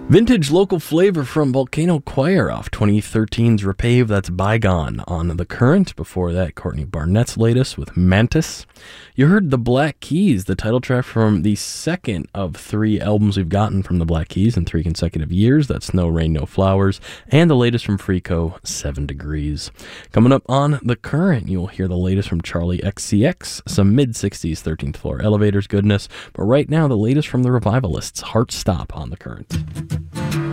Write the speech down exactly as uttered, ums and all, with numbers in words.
Vintage local flavor from Volcano Choir off twenty thirteen's Repave, that's Bygone on The Current. Before that, Courtney Barnett's latest with Mantis. You heard The Black Keys, the title track from the second of three albums we've gotten from the Black Keys in three consecutive years. That's No Rain, No Flowers, and the latest from Freako, Seven Degrees. Coming up on The Current, you'll hear the latest from Charlie X C X, some mid-sixties thirteenth Floor Elevators goodness, but right now the latest from the Revivalists, Heart Stop on The Current.